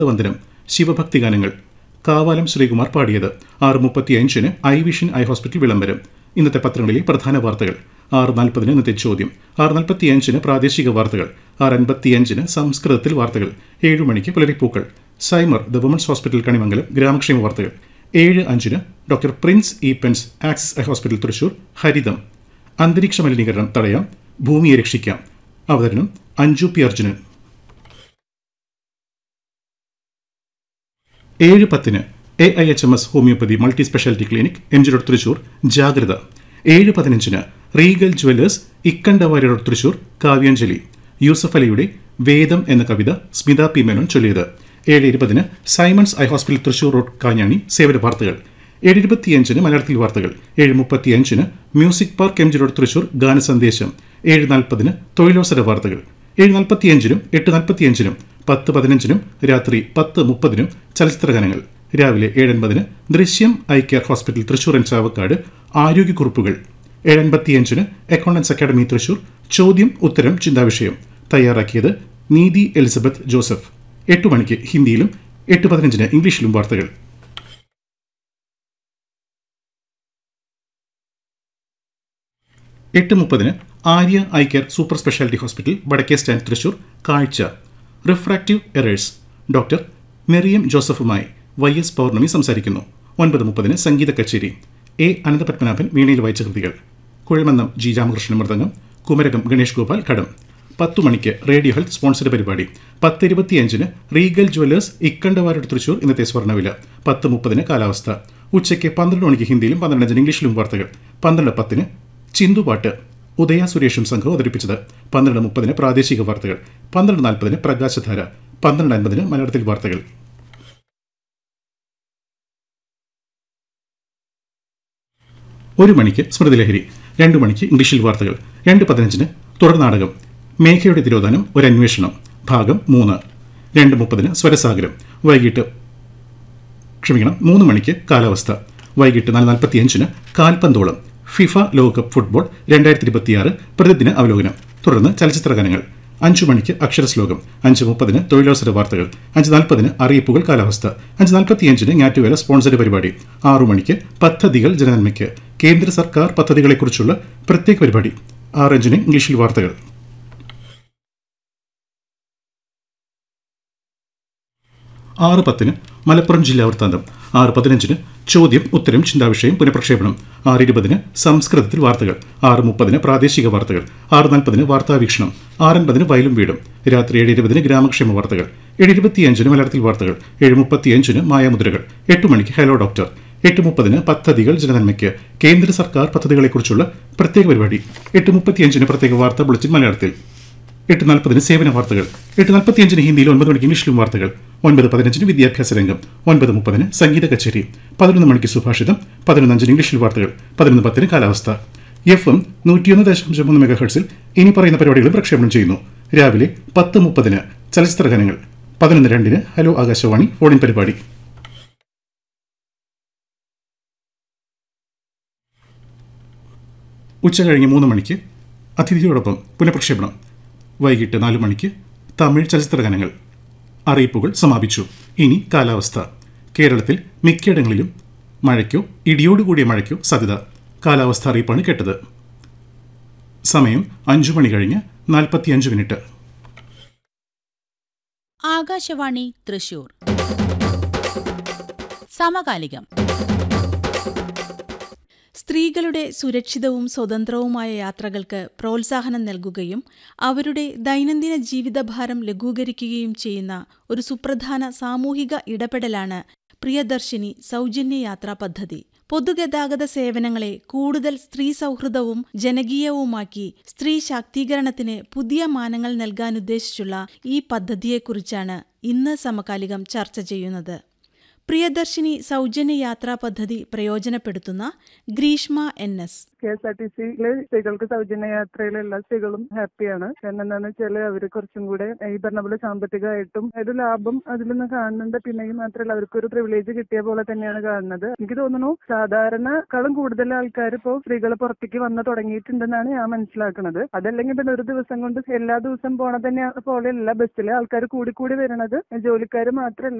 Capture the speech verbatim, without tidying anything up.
വന്ദനം ശിവഭക്തി ഗാനങ്ങൾ കാവാലം ശ്രീകുമാർ പാടിയത്. ആറ് മുപ്പത്തി അഞ്ചിന് ഐ വിഷൻ ഐ ഹോസ്പിറ്റൽ വിളംബരം. ഇന്നത്തെ പത്രങ്ങളിലെ പ്രധാന വാർത്തകൾ. ആറ് നാൽപ്പതിന് ഇന്നത്തെ ചോദ്യം. ആറ് നാൽപ്പത്തി അഞ്ചിന് പ്രാദേശിക വാർത്തകൾ. ആറ് അൻപത്തിയഞ്ചിന് സംസ്കൃതത്തിൽ വാർത്തകൾ. ഏഴു മണിക്ക് പുലരിപ്പൂക്കൾ. സൈമർ ദ വുമൻസ് ഹോസ്പിറ്റൽ കണിമംഗലം ഗ്രാമക്ഷേമ വാർത്തകൾ. ഏഴ് അഞ്ചിന് doctor Prince E Pence axis eye hospital Thrissur ഹരിതം അന്തരീക്ഷ മലിനീകരണം തടയാം, ഭൂമിയെ രക്ഷിക്കാം. അവതരണം അഞ്ജു പി അർജുനൻ. ഏഴ് പത്തിന് A I H M S homeopathy multi speciality clinic M G road Thrissur ജാഗ്രത. ഏഴ് പതിനഞ്ചിന് Regal Jewellers Ikkandavari road Thrissur Kavyanjali. Yusuf അലിയുടെ വേദം എന്ന കവിത സ്മിത പി മേനോൻ ചൊല്ലിയത്. ഏഴ് ഇരുപതിന് Symons eye hospital Thrissur road Kanjani സേവന വാർത്തകൾ. ഏഴ് ഇരുപത്തിയഞ്ചിന് മലയാളത്തിൽ വാർത്തകൾ. ഏഴ് മുപ്പത്തിയഞ്ചിന് music park M G road Thrissur ഗാനസന്ദേശം. ഏഴ് നാൽപ്പതിന് തൊഴിലവസര വാർത്തകൾ. ഏഴ് നാൽപ്പത്തിയഞ്ചിനും എട്ട് നാൽപ്പത്തിയഞ്ചിനും പത്ത് പതിനഞ്ചിനും രാത്രി പത്ത് മുപ്പതിനും ചലച്ചിത്രഗാനങ്ങൾ. രാവിലെ ഏഴൻപതിന് ദൃശ്യം eye care hospital Thrissur and Chavakkad ആരോഗ്യക്കുറിപ്പുകൾ. ഏഴ് അൻപത്തിയഞ്ചിന് അക്കൗണ്ടൻസ് അക്കാദമി തൃശൂർ ചോദ്യം ഉത്തരം ചിന്താവിഷയം. തയ്യാറാക്കിയത് നീതി എലിസബത്ത് ജോസഫ്. എട്ട് മണിക്ക് ഹിന്ദിയിലും എട്ട് പതിനഞ്ചിന് ഇംഗ്ലീഷിലും വാർത്തകൾ. എട്ട് മുപ്പതിന് Arya eye care super speciality hospital വടക്കേ സ്റ്റാൻഡ് തൃശൂർ കാഴ്ച refractive errors doctor മെറിയം ജോസഫുമായി Y S പൗർണമി സംസാരിക്കുന്നു. ഒൻപത് മുപ്പതിന് സംഗീത കച്ചേരി. എ അനന്തപത്മനാഭൻ വീണയിൽ വായിച്ച കൃതികൾ. കുഴമന്നം ജി രാമകൃഷ്ണൻ മൃദംഗം, കുമരകം ഗണേഷ് ഗോപാൽ ഘടം. പത്തു മണിക്ക് റേഡിയോ ഹെൽത്ത് സ്പോൺസർഡ് പരിപാടി. പത്ത് ഇരുപത്തിയഞ്ചിന് റീഗൽ ജ്വല്ലേഴ്സ് ഇക്കണ്ടവാരുടെ തൃശൂർ ഇന്നത്തെ സ്വർണ്ണവില. പത്ത് മുപ്പതിന് കാലാവസ്ഥ. ഉച്ചയ്ക്ക് പന്ത്രണ്ട് മണിക്ക് ഹിന്ദിയിലും പന്ത്രണ്ടഞ്ചിന് ഇംഗ്ലീഷിലും വാർത്തകൾ. പന്ത്രണ്ട് പത്തിന് ചിന്തുപാട്ട് ഉദയ സുരേഷും സംഘം അവതരിപ്പിച്ചത്. പന്ത്രണ്ട് മുപ്പതിന് പ്രാദേശിക വാർത്തകൾ. പന്ത്രണ്ട് നാൽപ്പതിന് പ്രകാശധാര. പന്ത്രണ്ട് അൻപതിന് മലയാളത്തിൽ വാർത്തകൾ. ഒരു മണിക്ക് സ്മൃതിലഹരി. രണ്ടു മണിക്ക് ഇംഗ്ലീഷിൽ വാർത്തകൾ. രണ്ട് പതിനഞ്ചിന് തുടർനാടകം മേഘയുടെ തിരോധാനം ഒരു അന്വേഷണം ഭാഗം മൂന്ന്. രണ്ട് മുപ്പതിന് സ്വരസാഗരം. വൈകിട്ട് ക്ഷമിക്കണം മൂന്ന് മണിക്ക് കാലാവസ്ഥ. വൈകിട്ട് നാല് നാൽപ്പത്തിയഞ്ചിന് കാൽപന്തോളം ഫിഫ ലോകകപ്പ് ഫുട്ബോൾ രണ്ടായിരത്തി ഇരുപത്തിയാറ് പ്രതിദിന അവലോകനം. തുടർന്ന് ചലച്ചിത്രഗാനങ്ങൾ. അഞ്ചു മണിക്ക് അക്ഷരശ്ലോകം. അഞ്ച് മുപ്പതിന് തൊഴിലവസര വാർത്തകൾ. അഞ്ച് നാൽപ്പതിന് അറിയിപ്പുകൾ കാലാവസ്ഥ. അഞ്ച് നാൽപ്പത്തിയഞ്ചിന് ഞാറ്റുവേല സ്പോൺസർഡ് പരിപാടി. ആറു മണിക്ക് പദ്ധതികൾ ജനനന്മയ്ക്ക് കേന്ദ്ര സർക്കാർ പദ്ധതികളെക്കുറിച്ചുള്ള പ്രത്യേക പരിപാടി. ആറഞ്ചിന് ഇംഗ്ലീഷിൽ വാർത്തകൾ. ആറ് പത്തിന് മലപ്പുറം ജില്ലാ വൃത്താന്തം. ആറ് പതിനഞ്ചിന് ചോദ്യം ഉത്തരം ചിന്താവിഷയം പുനഃപ്രക്ഷേപണം. ആറ് ഇരുപതിന് സംസ്കൃതത്തിൽ വാർത്തകൾ. ആറ് മുപ്പതിന് പ്രാദേശിക വാർത്തകൾ. ആറ് നാൽപ്പതിന് വാർത്താവീക്ഷണം. ആറൻപതിന് വയലും വീടും. രാത്രി ഏഴ് ഇരുപതിന് ഗ്രാമക്ഷേമ വാർത്തകൾ. ഏഴ് ഇരുപത്തിയഞ്ചിന് മലയാളത്തിൽ വാർത്തകൾ. ഏഴ് മുപ്പത്തിയഞ്ചിന് മായാമുദ്രകൾ. എട്ട് മണിക്ക് ഹലോ ഡോക്ടർ. എട്ട് മുപ്പതിന് പദ്ധതികൾ ജനനന്മയ്ക്ക് കേന്ദ്ര സർക്കാർ പദ്ധതികളെക്കുറിച്ചുള്ള പ്രത്യേക പരിപാടി. എട്ട് മുപ്പത്തിയഞ്ചിന് പ്രത്യേക വാർത്താ ബുള്ളറ്റിൻ മലയാളത്തിൽ. എട്ട് നാൽപ്പതിന് സേവന വാർത്തകൾ. എട്ട് നാൽപ്പത്തിയഞ്ചിന് ഹിന്ദിയിൽ. ഒൻപത് മണിക്ക് ഇംഗ്ലീഷിലും വാർത്തകൾ. ഒൻപത് പതിനഞ്ചിന് വിദ്യാഭ്യാസ രംഗം. ഒൻപത് മുപ്പതിന് സംഗീത കച്ചേരി. പതിനൊന്ന് മണിക്ക് സുഭാഷിതം. പതിനൊന്നഞ്ചിന് ഇംഗ്ലീഷിൽ വാർത്തകൾ. പതിനൊന്ന് പത്തിന് കാലാവസ്ഥ. എഫ് എം നൂറ്റിയൊന്ന് ദശാംശം മൂന്ന് മെഗാ ഹെർട്സിൽ ഇനി പറയുന്ന പരിപാടികൾ പ്രക്ഷേപണം ചെയ്യുന്നു. രാവിലെ പത്ത് മുപ്പതിന് ചലച്ചിത്രഗാനങ്ങൾ. പതിനൊന്ന് രണ്ടിന് ഹലോ ആകാശവാണി ഫോണിൻ പരിപാടി. ഉച്ചകഴിഞ്ഞ് മൂന്ന് മണിക്ക് അതിഥിയോടൊപ്പം പുനഃപ്രക്ഷേപണം. വൈകിട്ട് നാലു മണിക്ക് തമിഴ് ചലച്ചിത്രഗാനങ്ങൾ. അറിയിപ്പുകൾ സമാപിച്ചു. ഇനി കാലാവസ്ഥ. കേരളത്തിൽ മിക്കയിടങ്ങളിലും മഴയ്ക്കോ ഇടിയോടുകൂടിയ മഴയ്ക്കോ സാധ്യത. കാലാവസ്ഥ അറിയിപ്പാണ് കേട്ടത്. സമയം അഞ്ചു മണി കഴിഞ്ഞ് നാൽപ്പത്തിയഞ്ച് മിനിറ്റ്. ആകാശവാണി തൃശൂർ സമകാലികം. സ്ത്രീകളുടെ സുരക്ഷിതവും സ്വതന്ത്രവുമായ യാത്രകൾക്ക് പ്രോത്സാഹനം നൽകുകയും അവരുടെ ദൈനംദിന ജീവിതഭാരം ലഘൂകരിക്കുകയും ചെയ്യുന്ന ഒരു സുപ്രധാന സാമൂഹിക ഇടപെടലാണ് പ്രിയദർശിനി സൗജന്യ യാത്രാ പദ്ധതി. പൊതുഗതാഗത സേവനങ്ങളെ കൂടുതൽ സ്ത്രീ സൗഹൃദവും ജനകീയവുമാക്കി സ്ത്രീ ശാക്തീകരണത്തിന് പുതിയ മാനങ്ങൾ നൽകാനുദ്ദേശിച്ചുള്ള ഈ പദ്ധതിയെക്കുറിച്ചാണ് ഇന്ന് സമകാലികം ചർച്ച ചെയ്യുന്നത്. പ്രിയദർശിനി സൗജന്യ യാത്രാ പദ്ധതി പ്രയോജനപ്പെടുത്തുന്ന Greeshma N S. K S R T സിയിലെ സ്ത്രീകൾക്ക് സൗജന്യ യാത്രയിൽ എല്ലാ സ്ത്രീകളും ഹാപ്പിയാണ്. കാരണം എന്താണെന്ന് വെച്ചാൽ അവർ കുറച്ചും കൂടെ ഈ പറഞ്ഞ പോലെ സാമ്പത്തികമായിട്ടും ഒരു ലാഭം അതിൽ നിന്ന് കാണുന്നുണ്ട്. പിന്നെ ഈ മാത്രമല്ല അവർക്കൊരു പ്രിവിലേജ് കിട്ടിയ പോലെ തന്നെയാണ് കാണുന്നത്. എനിക്ക് തോന്നുന്നു സാധാരണക്കാളും കൂടുതൽ ആൾക്കാർ ഇപ്പോൾ സ്ത്രീകൾ പുറത്തേക്ക് വന്ന് തുടങ്ങിയിട്ടുണ്ടെന്നാണ് ഞാൻ മനസ്സിലാക്കുന്നത്. അതല്ലെങ്കിൽ പിന്നെ ഒരു ദിവസം കൊണ്ട് എല്ലാ ദിവസം പോണ തന്നെ പോലെയല്ല ബസ്സിലെ ആൾക്കാർ കൂടി കൂടി വരുന്നത്. ജോലിക്കാർ മാത്രമല്ല